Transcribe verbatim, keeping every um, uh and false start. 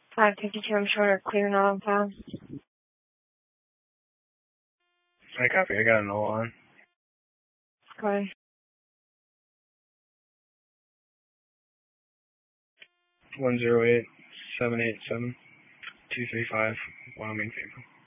five fifty-two, I'm short, clear, not on file. I copy, I got an O on. Go ahead. one zero eight seven eight seven two three five, Wyoming vehicle.